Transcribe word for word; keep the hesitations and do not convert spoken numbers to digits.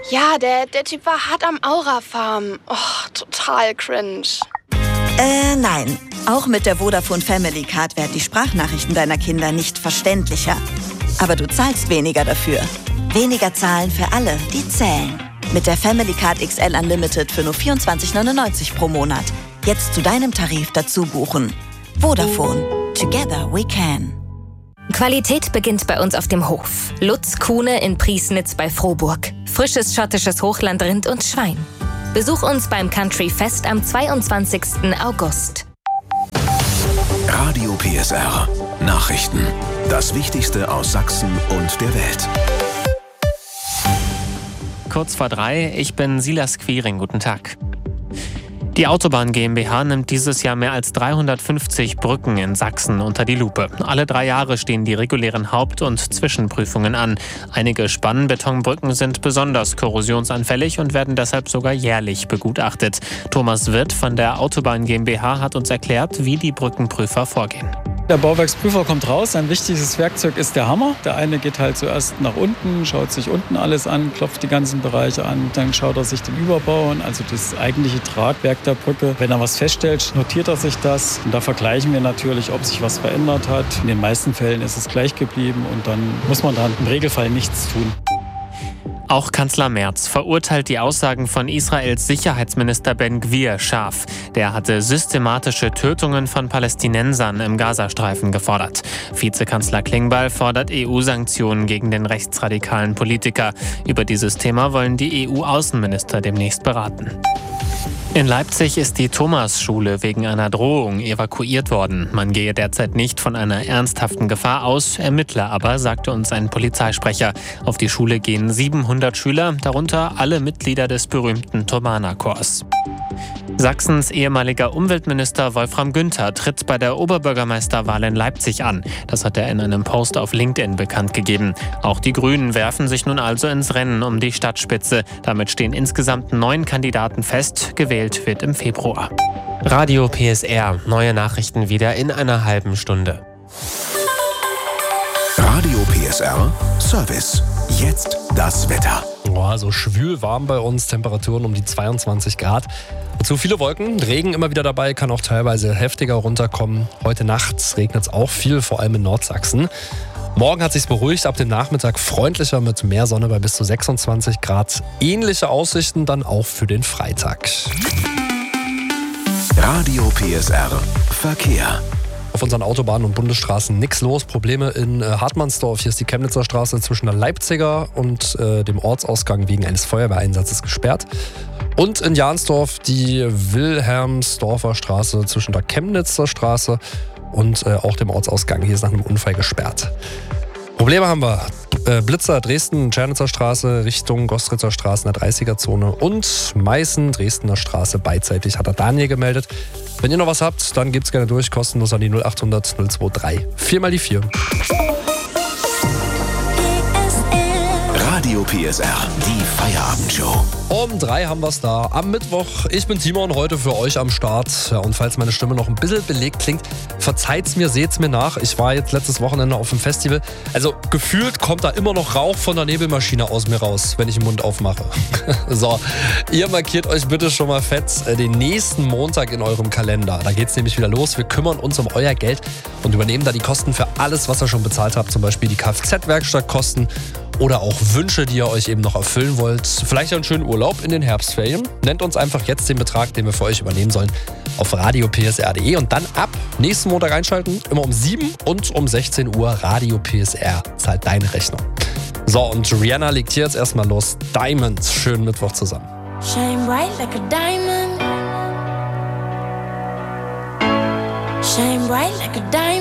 Ja, der, der Typ war hart am Aura-Farm. Oh, total cringe. Äh, nein. Auch mit der Vodafone Family Card werden die Sprachnachrichten deiner Kinder nicht verständlicher. Aber du zahlst weniger dafür. Weniger zahlen für alle, die zählen. Mit der Family Card X L Unlimited für nur vierundzwanzig neunundneunzig pro Monat. Jetzt zu deinem Tarif dazu buchen. Vodafone. Together we can. Qualität beginnt bei uns auf dem Hof. Lutz Kuhne in Priesnitz bei Frohburg. Frisches schottisches Hochlandrind und Schwein. Besuch uns beim Country Fest am zweiundzwanzigsten August. Radio P S R. Nachrichten. Das Wichtigste aus Sachsen und der Welt. Kurz vor drei, ich bin Silas Quiring. Guten Tag. Die Autobahn GmbH nimmt dieses Jahr mehr als dreihundertfünfzig Brücken in Sachsen unter die Lupe. Alle drei Jahre stehen die regulären Haupt- und Zwischenprüfungen an. Einige Spannbetonbrücken sind besonders korrosionsanfällig und werden deshalb sogar jährlich begutachtet. Thomas Wirth von der Autobahn GmbH hat uns erklärt, wie die Brückenprüfer vorgehen. Der Bauwerksprüfer kommt raus. Ein wichtiges Werkzeug ist der Hammer. Der eine geht halt zuerst nach unten, schaut sich unten alles an, klopft die ganzen Bereiche an. Dann schaut er sich den Überbau an, also das eigentliche Tragwerk der Brücke. Wenn er was feststellt, notiert er sich das. Und da vergleichen wir natürlich, ob sich was verändert hat. In den meisten Fällen ist es gleich geblieben und dann muss man dann im Regelfall nichts tun. Auch Kanzler Merz verurteilt die Aussagen von Israels Sicherheitsminister Ben Gvir scharf. Der hatte systematische Tötungen von Palästinensern im Gazastreifen gefordert. Vizekanzler Klingbeil fordert E U-Sanktionen gegen den rechtsradikalen Politiker. Über dieses Thema wollen die E U-Außenminister demnächst beraten. In Leipzig ist die Thomas-Schule wegen einer Drohung evakuiert worden. Man gehe derzeit nicht von einer ernsthaften Gefahr aus, ermittle aber, sagte uns ein Polizeisprecher. Auf die Schule gehen siebenhundert Schüler, darunter alle Mitglieder des berühmten Thomanerchors. Sachsens ehemaliger Umweltminister Wolfram Günther tritt bei der Oberbürgermeisterwahl in Leipzig an. Das hat er in einem Post auf LinkedIn bekannt gegeben. Auch die Grünen werfen sich nun also ins Rennen um die Stadtspitze. Damit stehen insgesamt neun Kandidaten fest. Gewählt wird im Februar. Radio P S R. Neue Nachrichten wieder in einer halben Stunde. Radio P S R Service. Jetzt das Wetter. Oh, so schwül warm bei uns, Temperaturen um die zweiundzwanzig Grad. Zu viele Wolken, Regen immer wieder dabei, kann auch teilweise heftiger runterkommen. Heute Nacht regnet es auch viel, vor allem in Nordsachsen. Morgen hat sich's beruhigt, ab dem Nachmittag freundlicher mit mehr Sonne bei bis zu sechsundzwanzig Grad. Ähnliche Aussichten dann auch für den Freitag. Radio P S R Verkehr. Auf unseren Autobahnen und Bundesstraßen nichts los. Probleme in äh, Hartmannsdorf. Hier ist die Chemnitzer Straße zwischen der Leipziger und äh, dem Ortsausgang wegen eines Feuerwehreinsatzes gesperrt. Und in Jahnsdorf die Wilhelmsdorfer Straße zwischen der Chemnitzer Straße und äh, auch dem Ortsausgang. Hier ist nach einem Unfall gesperrt. Probleme haben wir. Äh, Blitzer, Dresden, Tschernitzer Straße Richtung Gostritzer Straße in der dreißiger-Zone und Meißen, Dresdner Straße beidseitig, hat der Daniel gemeldet. Wenn ihr noch was habt, dann gebt's gerne durch, kostenlos an die null achthundert null drei. Vier mal die vier. Radio P S R, die Feierabendshow. Um drei haben wir es da. Am Mittwoch. Ich bin Timon, heute für euch am Start. Ja, und falls meine Stimme noch ein bisschen belegt klingt, verzeiht's mir, seht's mir nach. Ich war jetzt letztes Wochenende auf dem Festival. Also gefühlt kommt da immer noch Rauch von der Nebelmaschine aus mir raus, wenn ich den Mund aufmache. So, ihr markiert euch bitte schon mal fett den nächsten Montag in eurem Kalender. Da geht's nämlich wieder los. Wir kümmern uns um euer Geld und übernehmen da die Kosten für alles, was ihr schon bezahlt habt. Zum Beispiel die Kfz-Werkstattkosten. Oder auch Wünsche, die ihr euch eben noch erfüllen wollt. Vielleicht einen schönen Urlaub in den Herbstferien. Nennt uns einfach jetzt den Betrag, den wir für euch übernehmen sollen, auf radio p s r punkt d e und dann ab nächsten Montag einschalten. Immer um sieben und um sechzehn Uhr. Radio P S R zahlt deine Rechnung. So, und Rihanna legt hier jetzt erstmal los. Diamond. Schönen Mittwoch zusammen. Shine bright like a diamond. Shine bright like a diamond.